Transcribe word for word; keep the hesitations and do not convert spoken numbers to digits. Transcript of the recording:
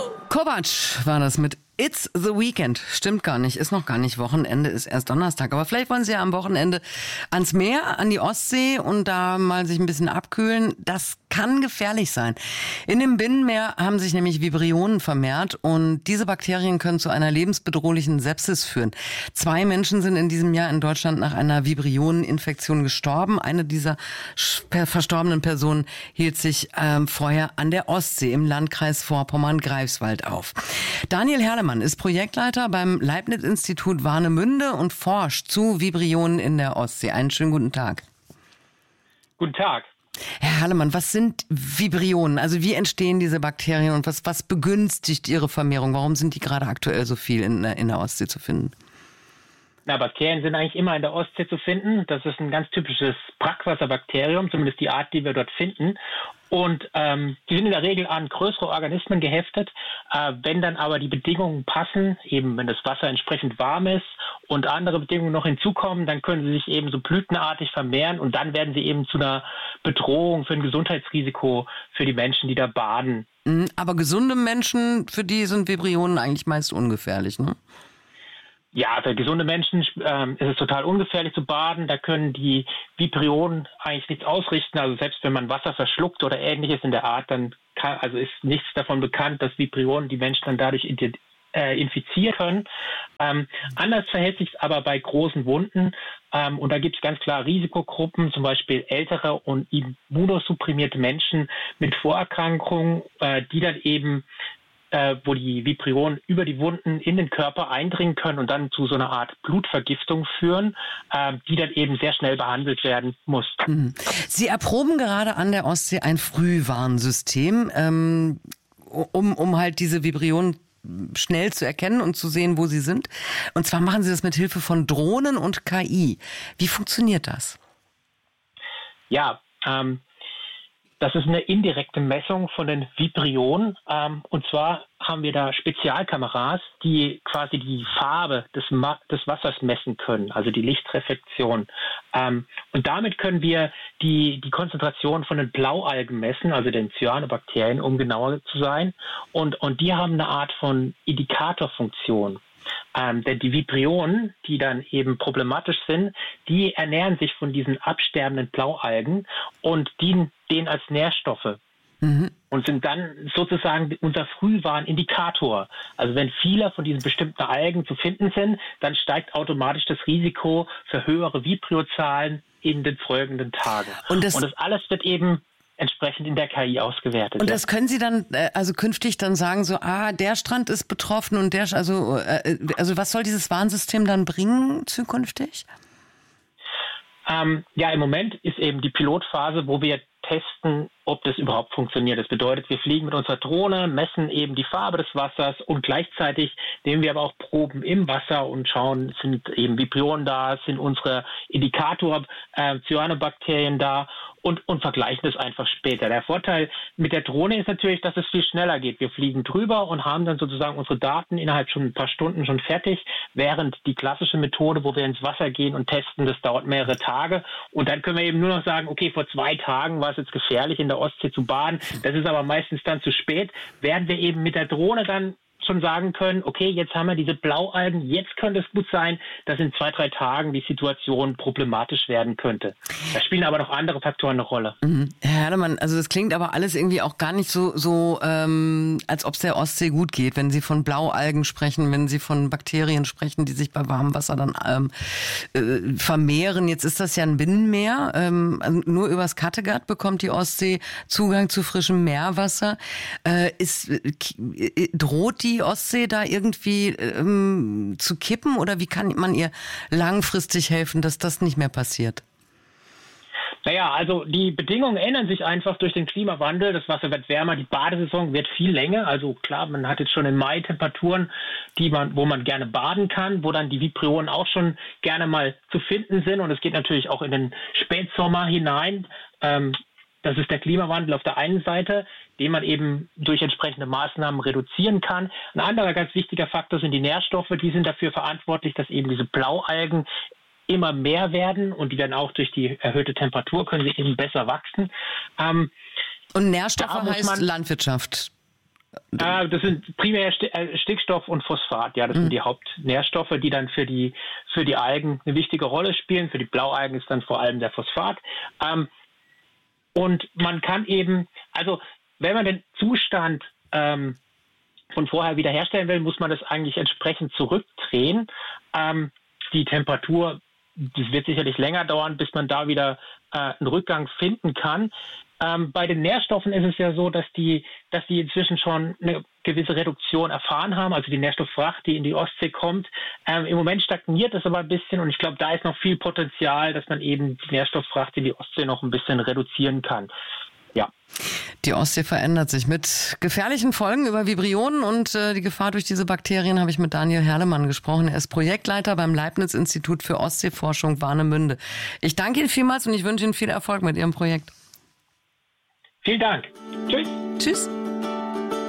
Kovac war das mit It's the Weekend. Stimmt gar nicht, ist noch gar nicht Wochenende, ist erst Donnerstag. Aber vielleicht wollen Sie ja am Wochenende ans Meer, an die Ostsee und da mal sich ein bisschen abkühlen. Das kann gefährlich sein. In dem Binnenmeer haben sich nämlich Vibrionen vermehrt und diese Bakterien können zu einer lebensbedrohlichen Sepsis führen. Zwei Menschen sind in diesem Jahr in Deutschland nach einer Vibrioneninfektion gestorben. Eine dieser verstorbenen Personen hielt sich ähm, vorher an der Ostsee im Landkreis Vorpommern-Greifswald auf. Daniel Herlemann ist Projektleiter beim Leibniz-Institut Warnemünde und forscht zu Vibrionen in der Ostsee. Einen schönen guten Tag. Guten Tag. Herr Herlemann, was sind Vibrionen? Also wie entstehen diese Bakterien und was, was begünstigt ihre Vermehrung? Warum sind die gerade aktuell so viel in, in der Ostsee zu finden? Na, Bakterien sind eigentlich immer in der Ostsee zu finden. Das ist ein ganz typisches Brackwasserbakterium, zumindest die Art, die wir dort finden. Und ähm, die sind in der Regel an größere Organismen geheftet. Äh, wenn dann aber die Bedingungen passen, eben wenn das Wasser entsprechend warm ist und andere Bedingungen noch hinzukommen, dann können sie sich eben so blütenartig vermehren und dann werden sie eben zu einer Bedrohung, für ein Gesundheitsrisiko für die Menschen, die da baden. Aber gesunde Menschen, für die sind Vibrionen eigentlich meist ungefährlich, ne? Ja, für gesunde Menschen ähm, ist es total ungefährlich zu baden. Da können die Vibrionen eigentlich nichts ausrichten. Also selbst wenn man Wasser verschluckt oder Ähnliches in der Art, dann kann, also ist nichts davon bekannt, dass Vibrionen die Menschen dann dadurch äh, infizieren können. Ähm, anders verhält sich es aber bei großen Wunden. Ähm, und da gibt es ganz klar Risikogruppen, zum Beispiel ältere und immunosupprimierte Menschen mit Vorerkrankungen, äh, die dann eben Äh, wo die Vibrionen über die Wunden in den Körper eindringen können und dann zu so einer Art Blutvergiftung führen, äh, die dann eben sehr schnell behandelt werden muss. Mhm. Sie erproben gerade an der Ostsee ein Frühwarnsystem, ähm, um, um halt diese Vibrionen schnell zu erkennen und zu sehen, wo sie sind. Und zwar machen Sie das mit Hilfe von Drohnen und K I. Wie funktioniert das? Ja, ähm, das ist eine indirekte Messung von den Vibrionen. Ähm, und zwar haben wir da Spezialkameras, die quasi die Farbe des, Ma- des Wassers messen können, also die Lichtreflexion. Ähm, und damit können wir die, die Konzentration von den Blaualgen messen, also den Cyanobakterien, um genauer zu sein. Und, und die haben eine Art von Indikatorfunktion. Ähm, denn die Vibrionen, die dann eben problematisch sind, die ernähren sich von diesen absterbenden Blaualgen und dienen denen als Nährstoffe. Mhm. Und sind dann sozusagen unser Frühwarnindikator. Also wenn viele von diesen bestimmten Algen zu finden sind, dann steigt automatisch das Risiko für höhere Vibriozahlen in den folgenden Tagen. Und das, und das alles wird eben entsprechend in der K I ausgewertet. Und das können Sie dann also künftig dann sagen, so, ah, der Strand ist betroffen und der, also, also was soll dieses Warnsystem dann bringen zukünftig? Ähm, ja, im Moment ist eben die Pilotphase, wo wir testen, ob das überhaupt funktioniert. Das bedeutet, wir fliegen mit unserer Drohne, messen eben die Farbe des Wassers und gleichzeitig nehmen wir aber auch Proben im Wasser und schauen, sind eben Vibrionen da, sind unsere Indikator äh, Cyanobakterien da und, und vergleichen das einfach später. Der Vorteil mit der Drohne ist natürlich, dass es viel schneller geht. Wir fliegen drüber und haben dann sozusagen unsere Daten innerhalb schon ein paar Stunden schon fertig, während die klassische Methode, wo wir ins Wasser gehen und testen, das dauert mehrere Tage und dann können wir eben nur noch sagen, okay, vor zwei Tagen war es jetzt gefährlich, in der Ostsee zu baden. Das ist aber meistens dann zu spät. Werden wir eben mit der Drohne dann schon sagen können, okay, jetzt haben wir diese Blaualgen, jetzt könnte es gut sein, dass in zwei, drei Tagen die Situation problematisch werden könnte. Da spielen aber noch andere Faktoren eine Rolle. Mhm. Herr Herlemann, also das klingt aber alles irgendwie auch gar nicht so, so ähm, als ob es der Ostsee gut geht, wenn Sie von Blaualgen sprechen, wenn Sie von Bakterien sprechen, die sich bei warmem Wasser dann ähm, äh, vermehren. Jetzt ist das ja ein Binnenmeer. Ähm, also nur übers Kattegat bekommt die Ostsee Zugang zu frischem Meerwasser. Äh, ist, äh, droht die Ostsee da irgendwie ähm, zu kippen oder wie kann man ihr langfristig helfen, dass das nicht mehr passiert? Naja, also die Bedingungen ändern sich einfach durch den Klimawandel. Das Wasser wird wärmer, die Badesaison wird viel länger. Also klar, man hat jetzt schon im Mai Temperaturen, die man, wo man gerne baden kann, wo dann die Vibrionen auch schon gerne mal zu finden sind. Und es geht natürlich auch in den Spätsommer hinein. Ähm, Das ist der Klimawandel auf der einen Seite, den man eben durch entsprechende Maßnahmen reduzieren kann. Ein anderer ganz wichtiger Faktor sind die Nährstoffe. Die sind dafür verantwortlich, dass eben diese Blaualgen immer mehr werden und die dann auch durch die erhöhte Temperatur können sie eben besser wachsen. Ähm, und Nährstoffe heißt Landwirtschaft. Äh, das sind primär Stickstoff und Phosphat. Ja, das mhm. sind die Hauptnährstoffe, die dann für die, für die Algen eine wichtige Rolle spielen. Für die Blaualgen ist dann vor allem der Phosphat. Ähm, und man kann eben, also wenn man den Zustand ähm, von vorher wiederherstellen will, muss man das eigentlich entsprechend zurückdrehen. Ähm, die Temperatur, das wird sicherlich länger dauern, bis man da wieder äh, einen Rückgang finden kann. Ähm, bei den Nährstoffen ist es ja so, dass die, dass die inzwischen schon eine gewisse Reduktion erfahren haben, also die Nährstofffracht, die in die Ostsee kommt. Ähm, im Moment stagniert es aber ein bisschen und ich glaube, da ist noch viel Potenzial, dass man eben die Nährstofffracht in die Ostsee noch ein bisschen reduzieren kann. Ja. Die Ostsee verändert sich mit gefährlichen Folgen über Vibrionen und äh, die Gefahr durch diese Bakterien habe ich mit Daniel Herlemann gesprochen. Er ist Projektleiter beim Leibniz-Institut für Ostseeforschung Warnemünde. Ich danke Ihnen vielmals und ich wünsche Ihnen viel Erfolg mit Ihrem Projekt. Vielen Dank. Tschüss. Tschüss.